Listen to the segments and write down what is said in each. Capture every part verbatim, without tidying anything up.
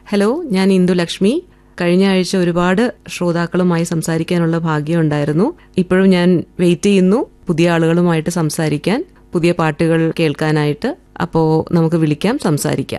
Hello, ഞാൻ ഇന്ദുലക്ഷ്മി. കഴിഞ്ഞ ആഴ്ച ഒരുപാട് ശ്രോതാക്കളുമായി സംസാരിക്കാനുള്ള ഭാഗ്യം ഉണ്ടായിരുന്നു. ഇപ്പോഴും ഞാൻ വെയിറ്റ് ചെയ്യുന്നു പുതിയ ആളുകളുമായിട്ട് സംസാരിക്കാൻ, പുതിയ പാട്ടുകൾ കേൾക്കാനായിട്ട്. അപ്പോ നമുക്ക് വിളിക്കാം, സംസാരിക്കാം.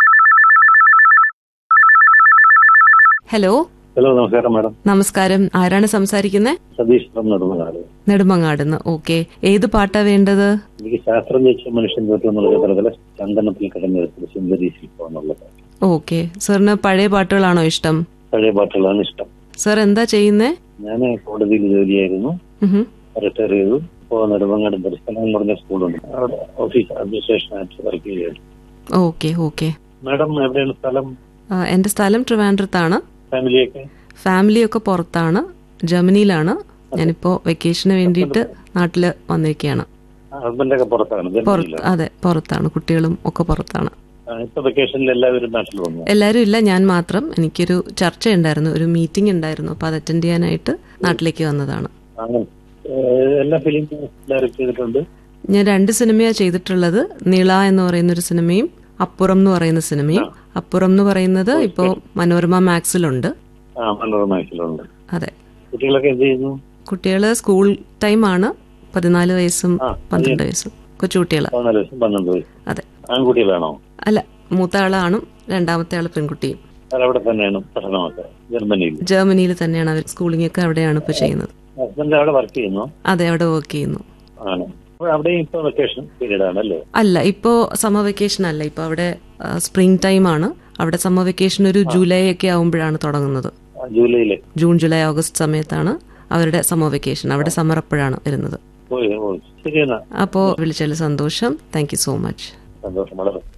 ഹലോ. ഹലോ, നമസ്കാരം മാഡം. നമസ്കാരം. ആരാണ് സംസാരിക്കുന്നത്? സതീഷ് ഫ്രം നെടുമങ്ങാട്. നെടുമങ്ങാടുന്ന്. ഓക്കെ, ഏത് പാട്ടാ വേണ്ടത്? എനിക്ക് ശാസ്ത്രം ജയിച്ച മനുഷ്യൻ തോറ്റു എന്നുള്ള ചിത്രത്തിലെ ചന്ദനത്തിൽ കിടന്നെടുത്തത് സുന്ദരി ശില്പം എന്നുള്ള പാട്ട്. ഓക്കെ, സാറിന് പഴയ പാട്ടുകളാണോ ഇഷ്ടം? പഴയ പാട്ടുകളാണ് ഇഷ്ടം. സാർ എന്താ ചെയ്യുന്നേ? ഞാൻ കോടതിയിൽ ജോലിയായിരുന്നു, റിട്ടയർ ചെയ്തു. ഇപ്പോൾ നെടുമങ്ങാട് പരിസ്ഥലം എന്ന് പറഞ്ഞ സ്കൂളുണ്ട്, അവിടെ ഓഫീസ് അഡ്മിനിസ്ട്രേഷൻ ആയിട്ട് വർക്ക് ചെയ്യുകയാണ്. Okay okay. മാഡം എവിടെയാണ് സ്ഥലം? എന്റെ സ്ഥലം ട്രിവാൻഡ്രത്താണ്. ഫാമിലിയൊക്കെ? ഫാമിലിയൊക്കെ പുറത്താണ്, ജർമ്മനിയിലാണ്. ഞാനിപ്പോ വെക്കേഷന് വേണ്ടിയിട്ട് നാട്ടില് വന്നിരിക്കുകയാണ്. ഹസ്ബൻഡൊക്കെ പുറത്താണ്? അതെ, പുറത്താണ്. കുട്ടികളും ഒക്കെ പുറത്താണ്. ഇപ്പൊ വെക്കേഷനിൽ എല്ലാവരും നാട്ടിൽ വന്നു? എല്ലാവരും ഇല്ല, ഞാൻ മാത്രം. എനിക്കൊരു ചർച്ച ഉണ്ടായിരുന്നു, ഒരു മീറ്റിംഗ് ഉണ്ടായിരുന്നു, അപ്പൊ അത് അറ്റൻഡ് ചെയ്യാനായിട്ട് നാട്ടിലേക്ക് വന്നതാണ്. എല്ലാ ഫിലിം ഡയറക്ട് ചെയ്തിട്ടുണ്ട്? ഞാൻ രണ്ട് സിനിമയാണ് ചെയ്തിട്ടുള്ളത്. നിള എന്ന് പറയുന്ന ഒരു സിനിമയും അപ്പുറം എന്ന് പറയുന്ന സിനിമയും. അപ്പുറം എന്ന് പറയുന്നത് ഇപ്പോ മനോരമ മാക്സിലുണ്ട്. അതെ. കുട്ടികളൊക്കെ എന്ത് ചെയ്യുന്നു? കുട്ടികള് സ്കൂൾ ടൈം ആണ്. പതിനാല് വയസ്സും പന്ത്രണ്ട് വയസ്സും കൊച്ചുകുട്ടികളാണ്. അതെ. ആൺകുട്ടികളാണോ? അല്ല, മൂത്ത ആളാണും രണ്ടാമത്തെ ആള് പെൺകുട്ടിയും. അവിടെ തന്നെയാണ് പഠനമൊക്കെ? ജർമ്മനിയിൽ? ജർമ്മനിയിൽ തന്നെയാണ് അവർ. സ്കൂളിംഗ് ഒക്കെ അവിടെയാണ് ഇപ്പൊ ചെയ്യുന്നത്. ഹസ്ബൻഡ് അവിടെ വർക്ക് ചെയ്യുന്നു? അതെ, അവിടെ വർക്ക് ചെയ്യുന്നു. അവിടെ ഇപ്പൊ വെക്കേഷൻ പീരീഡ് ആണല്ലേ? അല്ല, ഇപ്പോ സമ്മർ വെക്കേഷൻ അല്ല, ഇപ്പൊ അവിടെ സ്പ്രിംഗ് ടൈം ആണ്. അവിടെ സമ്മർ വെക്കേഷൻ ഒരു ജൂലൈ ഒക്കെ ആവുമ്പോഴാണ് തുടങ്ങുന്നത്. ജൂലൈയിലെ? ജൂൺ, ജൂലൈ, ഓഗസ്റ്റ് സമയത്താണ് അവരുടെ സമ്മർ വെക്കേഷൻ. അവിടെ സമ്മർ അപ്പോഴാണ് വരുന്നത്. അപ്പോ വിളിച്ചതിൽ സന്തോഷം. Thank you so much. സന്തോഷം വളരെ.